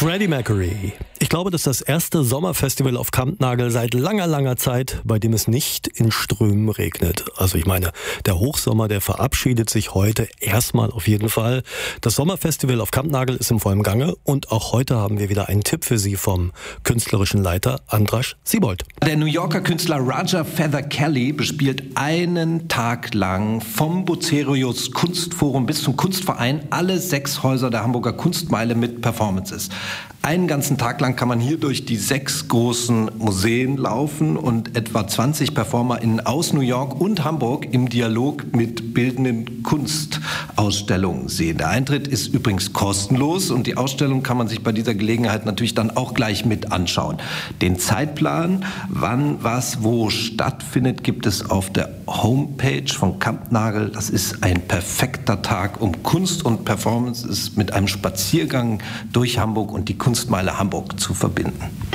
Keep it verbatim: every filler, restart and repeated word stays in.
Freddie Mercury. Ich glaube, das ist das erste Sommerfestival auf Kampnagel seit langer, langer Zeit, bei dem es nicht in Strömen regnet. Also ich meine, der Hochsommer, der verabschiedet sich heute erstmal auf jeden Fall. Das Sommerfestival auf Kampnagel ist im vollen Gange und auch heute haben wir wieder einen Tipp für Sie vom künstlerischen Leiter Andras Siebold. Der New Yorker Künstler Roger Feather Kelly bespielt einen Tag lang vom Bucerius Kunstforum bis zum Kunstverein alle sechs Häuser der Hamburger Kunstmeile mit Performances. Einen ganzen Tag lang kann man hier durch die sechs großen Museen laufen und etwa zwanzig PerformerInnen aus New York und Hamburg im Dialog mit bildenden Kunstausstellungen sehen. Der Eintritt ist übrigens kostenlos und die Ausstellung kann man sich bei dieser Gelegenheit natürlich dann auch gleich mit anschauen. Den Zeitplan, wann, was, wo stattfindet, gibt es auf der Homepage von Kampnagel. Das ist ein perfekter Tag, um Kunst und Performances mit einem Spaziergang durch Hamburg und die Kunstmeile Hamburg zu verbinden.